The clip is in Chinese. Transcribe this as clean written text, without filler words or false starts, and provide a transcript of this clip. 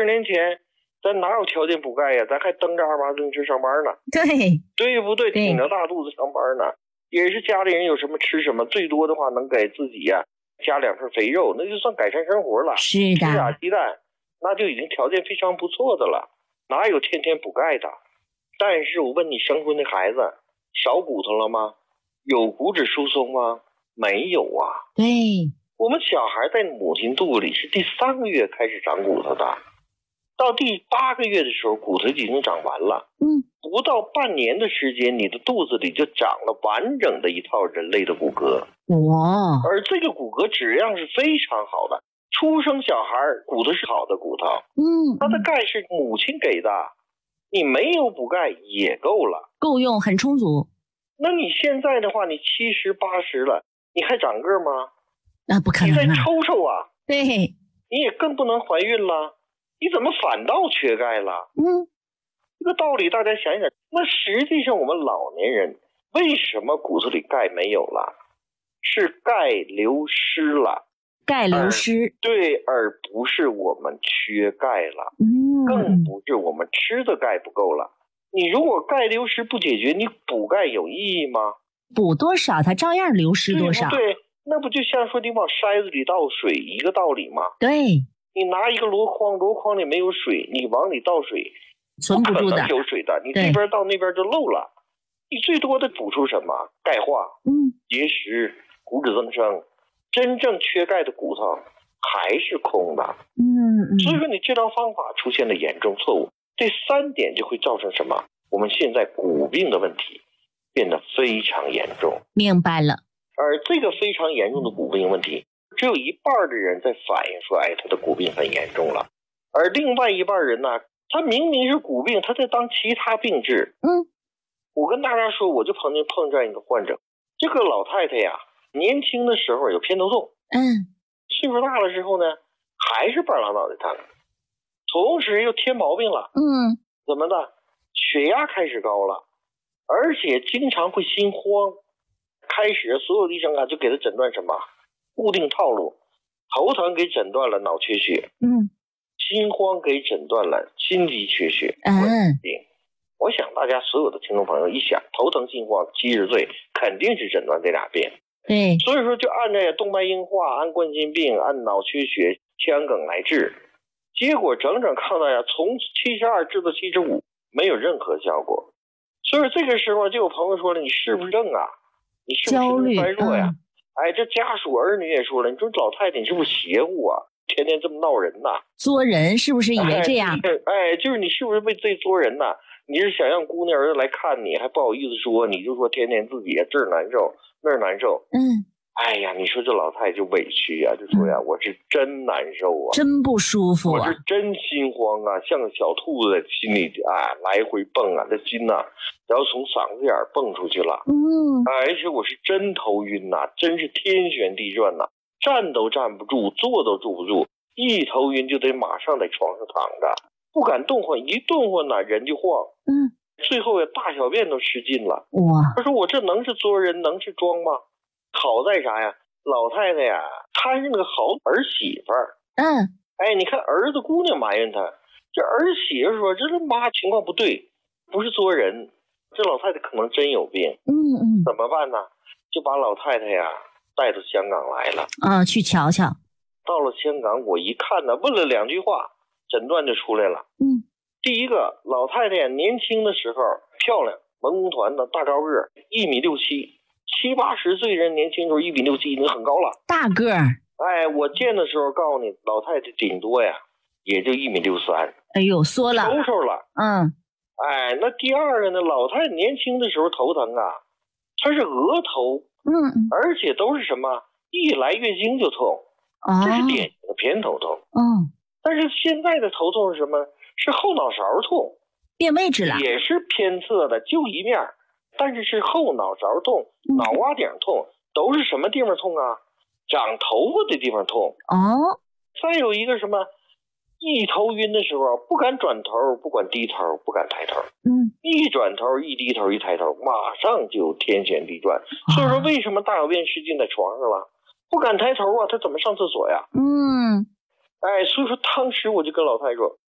40年前咱哪有条件补钙呀？咱还蹬着2把自行车上班呢，对不对？挺着大肚子上班呢，也是家里人有什么吃什么，最多的话能给自己呀加2份肥肉，那就算改善生活了。 是的， 吃俩鸡蛋，那就已经条件非常不错的了，哪有天天补钙的？但是我问你，生出那孩子少骨头了吗？有骨质疏松吗？没有啊。 对， 我们小孩在母亲肚里是第3个月开始长骨头的，到第8个月的时候，骨头已经长完了。不到半年的时间，你的肚子里就长了完整的一套人类的骨骼。 哇！ 而这个骨骼质量是非常好的，出生小孩骨头是好的骨头。他的钙是母亲给的，你没有补钙也够了， 够用，很充足。 那你现在的话，你70、80了，你还长个吗？ 那不可能你在抽抽啊。 对， 你也更不能怀孕了，你怎么反倒缺钙了？这个道理大家想想。那实际上我们老年人为什么骨头里钙没有了？是钙流失了。 钙流失， 对，而不是我们缺钙了，更不是我们吃的钙不够了。你如果钙流失不解决，你补钙有意义吗？ 补多少它照样流失多少。 对，那不就像说你往筛子里倒水一个道理吗？ 对， 你拿一个箩筐，箩筐里没有水，你往里倒水， 存不住的， 有水的，你这边到那边就漏了。你最多的补出什么？钙化、结石、骨质增生。真正缺钙的骨头还是空的。所以说你治疗方法出现了严重错误，这3点就会造成什么？我们现在骨病的问题变得非常严重。 明白了。 而这个非常严重的骨病问题，只有1半的人在反映说，他的骨病很严重了，而另外1半人呢，他明明是骨病，他在当其他病治。我跟大家说，我就碰见一个患者，这个老太太呀，年轻的时候有偏头痛，岁数大了之后呢，还是半拉脑袋疼，同时又添毛病了。怎么的？血压开始高了，而且经常会心慌。开始所有的医生就给他诊断什么？固定套路，头疼给诊断了脑缺血，心慌给诊断了心肌缺血。我想大家所有的听众朋友一想，头疼心慌70岁肯定是诊断这俩病。 对， 所以说就按这动脉硬化、按冠心病、按脑缺血、腔梗来治，结果整整看到从72治到75，没有任何效果。所以这个时候就有朋友说了，你是不是症啊？你是不是神经衰弱呀？这家属儿女也说了，你说老太太你是不是邪乎啊？天天这么闹人呐， 作人是不是以为这样？ 就是你是不是为这作人呐？你是想让姑娘儿子来看你，还不好意思说，你就说天天自己这儿难受那儿难受。你说这老太太就委屈呀，就说我是真难受啊， 真不舒服啊， 我是真心慌啊，像个小兔子在心里来回蹦这心然后从嗓子眼蹦出去了。而且我是真头晕真是天旋地转站都站不住，坐都坐不住，一头晕就得马上在床上躺着，不敢动换，一动换人就晃。最后大小便都失禁了。他说我这能是作人，能是装吗？好在啥呀？老太太呀，她是那个好儿媳妇儿。你看儿子姑娘埋怨她，这儿媳妇说这妈情况不对，不是作人，这老太太可能真有病。怎么办呢？就把老太太呀带到香港来了。 去瞧瞧。 到了香港，我一看呢，问了2句话，诊断就出来了。第一个，老太太年轻的时候漂亮，文工团的大高个，1.67米，70、80岁人年轻时候1.67米已经很高了，大个儿。我见的时候告诉你，老太太顶多也就1.63米。 哎呦，缩了， 抽了。那第二个呢，老太太年轻的时候头疼她是额头，而且都是什么？一来月经就痛，这是典型的偏头痛。但是现在的头痛是什么？是后脑勺痛， 变位置了， 也是偏侧的，就一面，但是是后脑勺痛、脑瓜顶痛，都是什么地方痛啊？长头发的地方痛。再有一个什么？一头晕的时候不敢转头，不敢低头，不敢抬头。一转头，一低头，一抬头，马上就天旋地转。所以说为什么大小便失禁在床上了？不敢抬头他怎么上厕所呀？所以说当时我就跟老太太说，